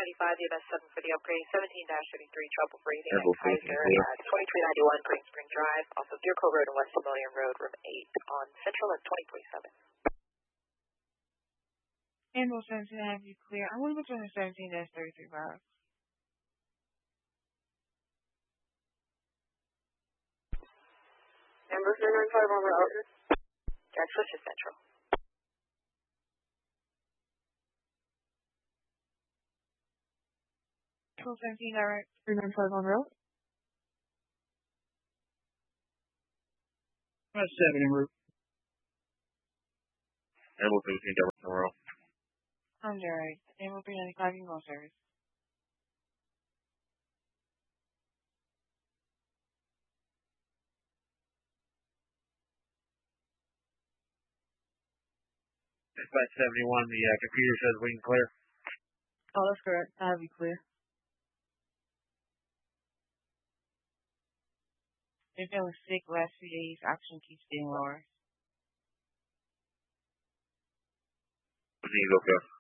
the MS7 for the upgrade, 17-33 trouble for anything Airboat at Kaiser at 2391 Green Spring Drive, off of Deer Cove Road and West Vermilion Road, room 8 on Central at 2047. Airboat 17, have you clear. I'm going to put you on the 17-33 box. Number 395 on route. Jack switch to Central. Control 17, direct 395 on route. That's 7 en route. Airboat 17, direct on route. I'm direct. Airboat 395, you can go service. Dispatch 71, the computer says we can clear. Oh, that's correct. I have you clear. They've been sick last few days. Oxygen keeps getting lower. Everything's okay.